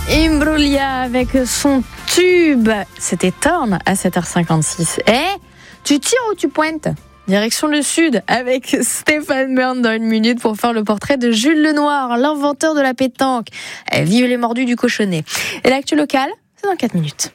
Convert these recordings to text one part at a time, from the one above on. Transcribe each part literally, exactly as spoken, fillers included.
Imbruglia avec son tube. C'était Torn à sept heures cinquante-six. Eh, tu tires ou tu pointes ? Direction le sud avec Stéphane Bern dans une minute pour faire le portrait de Jules Lenoir, l'inventeur de la pétanque. Eh, vive les mordus du cochonnet. Et l'actu locale, c'est dans quatre minutes.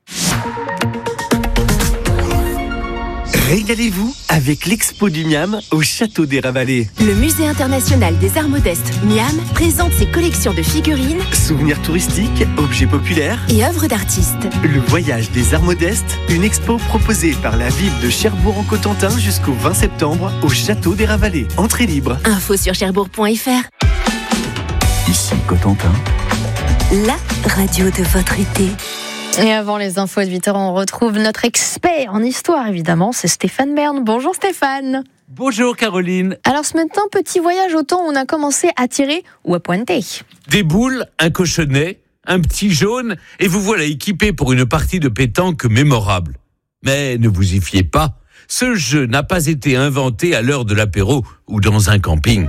Régalez-vous avec l'Expo du Miam au Château des Ravalais. Le Musée international des arts modestes Miam présente ses collections de figurines, Souvenirs touristiques, objets populaires et œuvres d'artistes. Le voyage des arts modestes, une expo proposée par la ville de Cherbourg-en-Cotentin jusqu'au vingt septembre au Château des Ravalais. Entrée libre. Info sur cherbourg point f r. Ici Cotentin, La radio de votre été. Et avant les infos de huit heures, on retrouve notre expert en histoire, évidemment, c'est Stéphane Bern. Bonjour Stéphane. Bonjour Caroline. Alors ce matin, petit voyage au temps où on a commencé à tirer ou à pointer. Des boules, un cochonnet, un petit jaune, et vous voilà équipé pour une partie de pétanque mémorable. Mais ne vous y fiez pas, ce jeu n'a pas été inventé à l'heure de l'apéro ou dans un camping.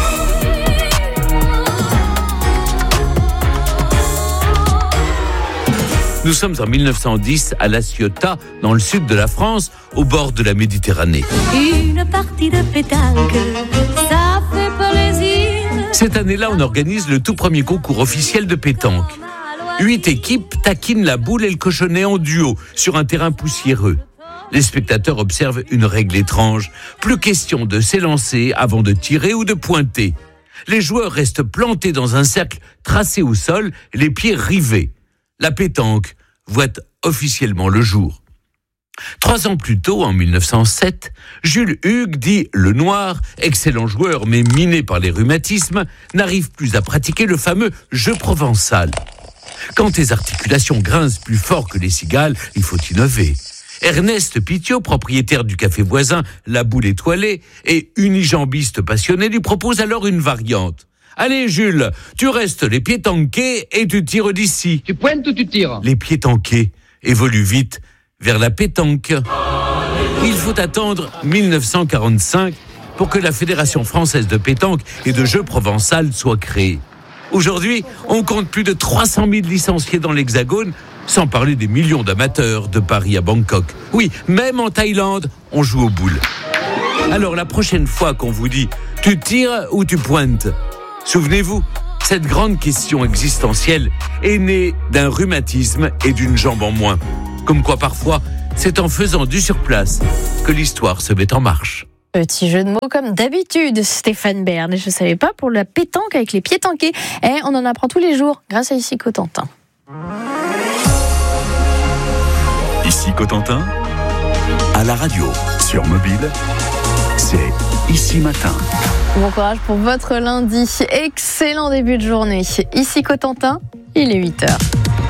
Nous sommes en mille neuf cent dix à La Ciotat, dans le sud de la France, au bord de la Méditerranée. Une partie de pétanque, ça fait plaisir. Cette année-là, on organise le tout premier concours officiel de pétanque. Huit équipes taquinent la boule et le cochonnet en duo sur un terrain poussiéreux. Les spectateurs observent une règle étrange. Plus question de s'élancer avant de tirer ou de pointer. Les joueurs restent plantés dans un cercle tracé au sol, les pieds rivés. La pétanque voit officiellement le jour. Trois ans plus tôt, en mille neuf cent sept, Jules Hugues, dit Le Noir, excellent joueur mais miné par les rhumatismes, n'arrive plus à pratiquer le fameux jeu provençal. Quand tes articulations grincent plus fort que les cigales, il faut innover. Ernest Pitiot, propriétaire du café voisin La Boule Étoilée et unijambiste passionné, lui propose alors une variante. Allez Jules, tu restes les pieds tankés et tu tires d'ici. Tu pointes ou tu tires ? Les pieds tankés évoluent vite vers la pétanque. Il faut attendre mille neuf cent quarante-cinq pour que la Fédération française de pétanque et de jeux provençal soit créée. Aujourd'hui, on compte plus de trois cent mille licenciés dans l'Hexagone, sans parler des millions d'amateurs de Paris à Bangkok. Oui, même en Thaïlande, on joue aux boules. Alors la prochaine fois qu'on vous dit « tu tires ou tu pointes ?» Souvenez-vous, cette grande question existentielle est née d'un rhumatisme et d'une jambe en moins. Comme quoi parfois, c'est en faisant du surplace que l'histoire se met en marche. Petit jeu de mots comme d'habitude, Stéphane Bern. Et je ne savais pas pour la pétanque avec les pieds tankés. Et on en apprend tous les jours grâce à Ici Cotentin. ici Cotentin, à la radio, sur mobile, c'est Ici Matin. Bon courage pour votre lundi. Excellent début de journée. Ici Cotentin, il est huit heures.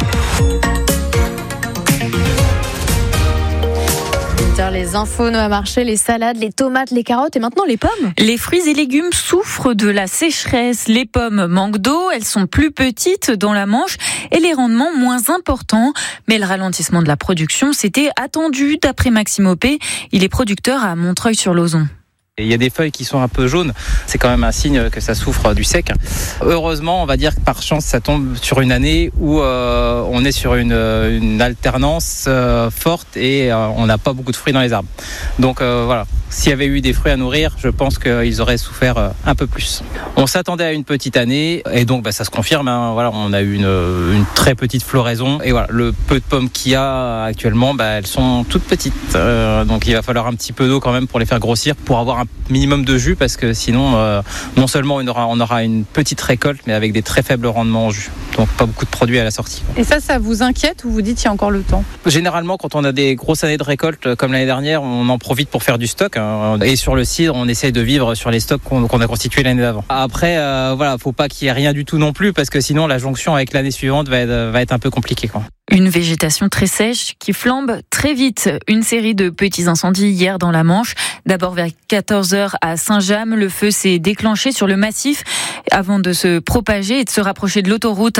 Les infos, Noah Marché, les salades, les tomates, les carottes et maintenant les pommes. Les fruits et légumes souffrent de la sécheresse. Les pommes manquent d'eau, elles sont plus petites dans la Manche et les rendements moins importants. Mais le ralentissement de la production, c'était attendu d'après Maxime Opé. Il est producteur à Montreuil-sur-Lauzon. Il y a des feuilles qui sont un peu jaunes, c'est quand même un signe que ça souffre du sec. Heureusement, on va dire que par chance, ça tombe sur une année où euh, on est sur une, une alternance euh, forte et euh, on n'a pas beaucoup de fruits dans les arbres. Donc euh, voilà, s'il y avait eu des fruits à nourrir, je pense qu'ils auraient souffert euh, un peu plus. On s'attendait à une petite année et donc bah, ça se confirme. Hein, voilà, on a eu une, une très petite floraison et voilà, le peu de pommes qu'il y a actuellement, bah, elles sont toutes petites. Euh, donc il va falloir un petit peu d'eau quand même pour les faire grossir, pour avoir un minimum de jus parce que sinon euh, non seulement on aura, on aura une petite récolte mais avec des très faibles rendements en jus, donc pas beaucoup de produits à la sortie. Et ça, ça vous inquiète ou vous dites qu'il y a encore le temps ? Généralement quand on a des grosses années de récolte comme l'année dernière, on en profite pour faire du stock hein, et sur le cidre on essaye de vivre sur les stocks qu'on, qu'on a constitués l'année d'avant. Après euh, voilà, faut pas qu'il y ait rien du tout non plus parce que sinon la jonction avec l'année suivante va être, va être un peu compliquée quoi. Une végétation très sèche qui flambe très vite. Une série de petits incendies hier dans la Manche. D'abord vers quatorze heures à Saint-James, le feu s'est déclenché sur le massif avant de se propager et de se rapprocher de l'autoroute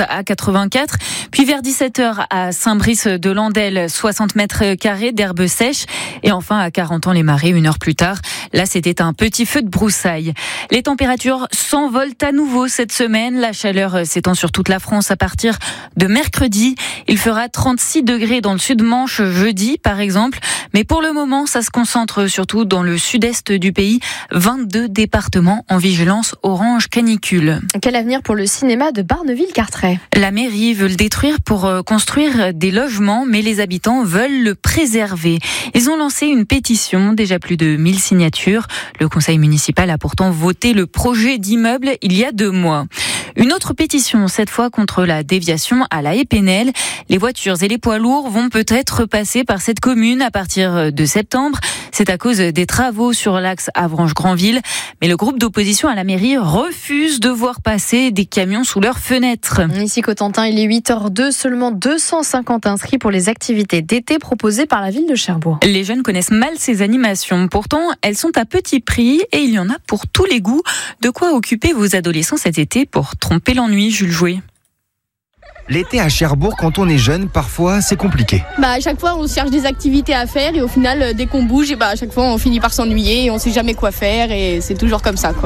à quatre-vingt-quatre. Puis vers dix-sept heures à Saint-Brice-de-Landelle, soixante mètres carrés d'herbe sèche. Et enfin à Carentan-les-Marais, une heure plus tard. Là, c'était un petit feu de broussailles. Les températures s'envolent à nouveau cette semaine. La chaleur s'étend sur toute la France à partir de mercredi. Il fera trente-six degrés dans le sud-Manche jeudi, par exemple. Mais pour le moment, ça se concentre surtout dans le sud-est du pays. vingt-deux départements en vigilance orange canicule. Quel avenir pour le cinéma de Barneville-Carteret ? La mairie veut le détruire pour construire des logements, mais les habitants veulent le préserver. Ils ont lancé une pétition, déjà plus de mille signatures. Le conseil municipal a pourtant voté le projet d'immeuble il y a deux mois. Une autre pétition, cette fois contre la déviation à la Épinel. Les voitures et les poids lourds vont peut-être passer par cette commune à partir de septembre. C'est à cause des travaux sur l'axe Avranches-Granville. Mais le groupe d'opposition à la mairie refuse de voir passer des camions sous leurs fenêtres. Ici Cotentin, il est huit heures deux, seulement deux cent cinquante inscrits pour les activités d'été proposées par la ville de Cherbourg. Les jeunes connaissent mal ces animations. Pourtant, elles sont à petit prix et il y en a pour tous les goûts. De quoi occuper vos adolescents cet été pour tromper l'ennui, Jules Jouet. L'été à Cherbourg, quand on est jeune, parfois c'est compliqué. Bah, à chaque fois, on cherche des activités à faire et au final, dès qu'on bouge, et bah, à chaque fois, on finit par s'ennuyer et on sait jamais quoi faire et c'est toujours comme ça, quoi.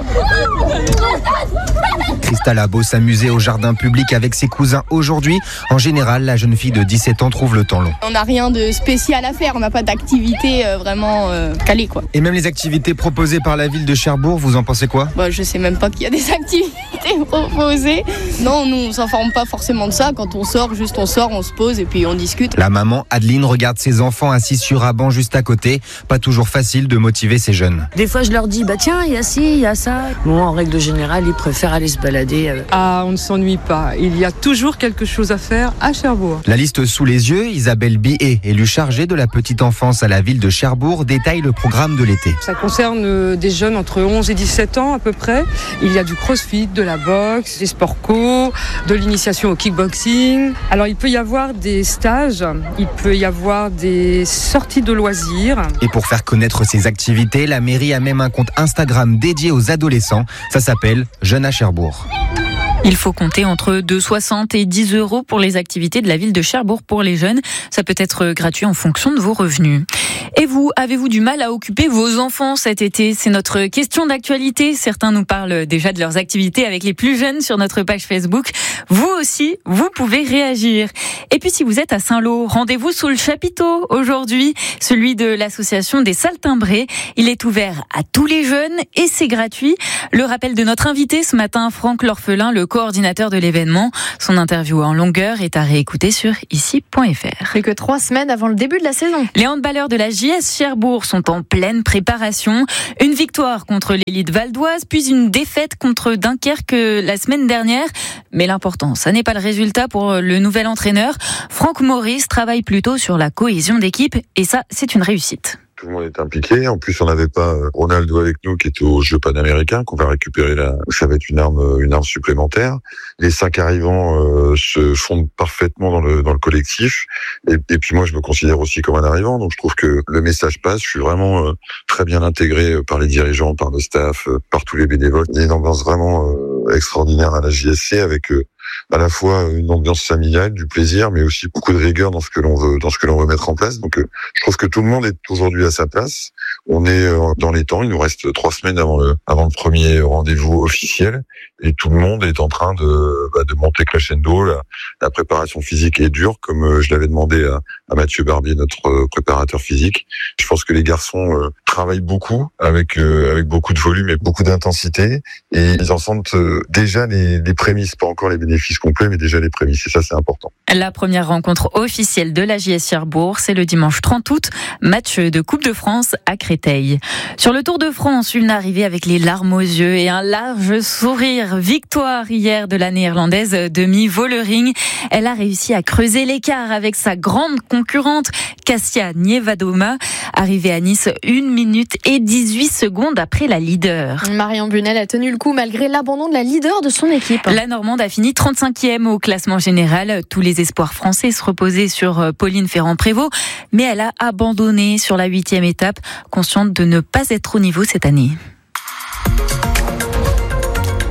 Cristal a beau s'amuser au jardin public avec ses cousins aujourd'hui. En général, la jeune fille de dix-sept ans trouve le temps long. On n'a rien de spécial à faire, on n'a pas d'activité euh, vraiment euh, calée, quoi. Et même les activités proposées par la ville de Cherbourg, vous en pensez quoi ? Bah, je sais même pas qu'il y a des activités proposées. Non, nous, on s'informe pas forcément de ça. Quand on sort, juste on sort, on se pose et puis on discute. La maman, Adeline, regarde ses enfants assis sur un banc juste à côté. Pas toujours facile de motiver ces jeunes. Des fois, je leur dis, bah tiens, il y a ci, il y a ça. Bon, en règle générale, ils préfèrent aller se balader. Ah, on ne s'ennuie pas. Il y a toujours quelque chose à faire à Cherbourg. La liste sous les yeux, Isabelle Billet, élue chargée de la petite enfance à la ville de Cherbourg, détaille le programme de l'été. Ça concerne des jeunes entre onze et dix-sept ans à peu près. Il y a du crossfit, de la boxe, des sports co, de l'initiation au kickboxing. Alors il peut y avoir des stages, il peut y avoir des sorties de loisirs. Et pour faire connaître ces activités, la mairie a même un compte Instagram dédié aux adolescents. Ça s'appelle Jeunes à Cherbourg. Il faut compter entre deux euros soixante et dix euros pour les activités de la ville de Cherbourg pour les jeunes. Ça peut être gratuit en fonction de vos revenus. Et vous, avez-vous du mal à occuper vos enfants cet été ? C'est notre question d'actualité. Certains nous parlent déjà de leurs activités avec les plus jeunes sur notre page Facebook. Vous aussi, vous pouvez réagir. Et puis si vous êtes à Saint-Lô, rendez-vous sous le chapiteau aujourd'hui, celui de l'association des Saltimbrés. Il est ouvert à tous les jeunes et c'est gratuit. Le rappel de notre invité ce matin, Franck L'Orphelin, le coordinateur de l'événement. Son interview en longueur est à réécouter sur ici point f r. Plus que trois semaines avant le début de la saison. Les handballeurs de la J S Cherbourg sont en pleine préparation. Une victoire contre l'élite valdoise, puis une défaite contre Dunkerque la semaine dernière. Mais l'important, ça n'est pas le résultat pour le nouvel entraîneur. Franck Maurice travaille plutôt sur la cohésion d'équipe et ça, c'est une réussite. Tout le monde est impliqué. En plus, on n'avait pas Ronaldo avec nous qui était aux Jeux Panaméricains, qu'on va récupérer là. Ça va être une arme, une arme supplémentaire. Les cinq arrivants euh, se fondent parfaitement dans le dans le collectif. Et, et puis moi, je me considère aussi comme un arrivant, donc je trouve que le message passe. Je suis vraiment euh, très bien intégré par les dirigeants, par le staff, euh, par tous les bénévoles. Il y a une ambiance vraiment euh, extraordinaire à la J S C avec euh, à la fois une ambiance familiale, du plaisir, mais aussi beaucoup de rigueur dans ce que l'on veut, dans ce que l'on veut mettre en place. Donc, euh, je trouve que tout le monde est aujourd'hui à sa place. On est euh, dans les temps. Il nous reste trois semaines avant le, avant le premier rendez-vous officiel, et tout le monde est en train de, bah, de monter crescendo. La, la préparation physique est dure, comme euh, je l'avais demandé à, à Mathieu Barbier, notre euh, préparateur physique. Je pense que les garçons euh, travaillent beaucoup, avec euh, avec beaucoup de volume et beaucoup d'intensité, et ils en sentent euh, déjà les, les prémices, pas encore les bénéfices complets, mais déjà les prémices, et ça c'est important. La première rencontre officielle de la J S Cherbourg, c'est le dimanche trente août, match de Coupe de France à Créteil. Sur le Tour de France, une arrivée avec les larmes aux yeux et un large sourire. Victoire hier de la néerlandaise Demi Vollering. Elle a réussi à creuser l'écart avec sa grande concurrente Kasia Nievadoma, arrivée à Nice une minute et dix-huit secondes après la leader. Marion Bunel a tenu le coup malgré l'abandon de la leader de son équipe. La Normande a fini trente-cinquième au classement général. Tous les espoirs français se reposaient sur Pauline Ferrand-Prévot, mais elle a abandonné sur la huitième étape, consciente de ne pas être au niveau cette année.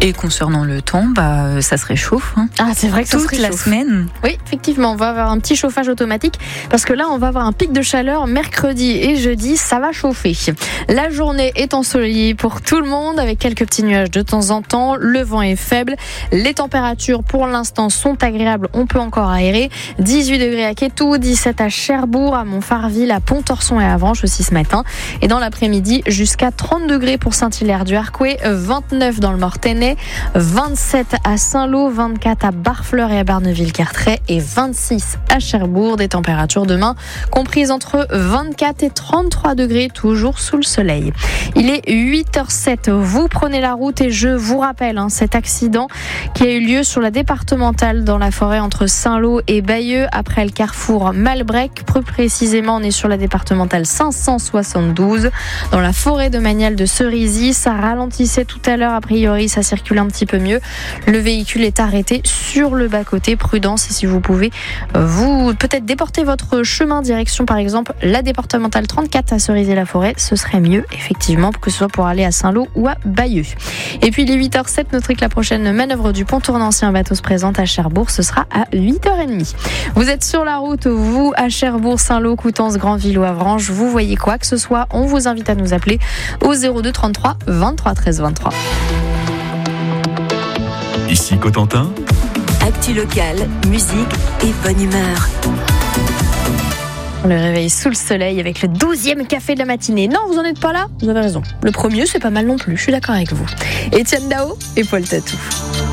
Et concernant le temps, bah, ça se réchauffe. Hein. Ah, c'est vrai que ça Toute se réchauffe. la semaine. Oui, effectivement, on va avoir un petit chauffage automatique parce que là, on va avoir un pic de chaleur mercredi et jeudi, ça va chauffer. La journée est ensoleillée pour tout le monde avec quelques petits nuages de temps en temps. Le vent est faible. Les températures, pour l'instant, sont agréables. On peut encore aérer. dix-huit degrés à Quétou, dix-sept à Cherbourg, à Montfarville, à Pontorson et à Avranches aussi ce matin. Et dans l'après-midi, jusqu'à trente degrés pour Saint-Hilaire-du-Harcouët, vingt-neuf dans le Mortainais, vingt-sept à Saint-Lô, vingt-quatre à Barfleur et à Barneville-Carteret et vingt-six à Cherbourg. Des températures demain comprises entre vingt-quatre et trente-trois degrés, toujours sous le soleil. Il est huit heures zéro sept. Vous prenez la route et je vous rappelle hein, cet accident qui a eu lieu sur la départementale dans la forêt entre Saint-Lô et Bayeux après le carrefour Malbrec. Plus précisément, on est sur la départementale cinq cent soixante-douze dans la forêt de Manial de Cerisy. Ça ralentissait tout à l'heure. A priori, ça circule un petit peu mieux. Le véhicule est arrêté sur le bas-côté. Prudence, et si vous pouvez, vous peut-être déporter votre chemin direction, par exemple, la départementale trente-quatre à Cerisy-la-Forêt. Ce serait mieux, effectivement, que ce soit pour aller à Saint-Lô ou à Bayeux. Et puis, il est huit heures zéro sept. Notez que la prochaine manœuvre du pont tournancier bateau se présente à Cherbourg. Ce sera à huit heures trente. Vous êtes sur la route, vous, à Cherbourg, Saint-Lô, Coutances, Granville ou Avranches. Vous voyez quoi que ce soit, on vous invite à nous appeler au zéro deux trente-trois vingt-trois treize vingt-trois. Ici Cotentin. Actu locale, musique et bonne humeur. Le réveil sous le soleil avec le douzième café de la matinée. Non, vous en êtes pas là ? Vous avez raison. Le premier, c'est pas mal non plus. Je suis d'accord avec vous. Étienne Dao et Paul Tatou.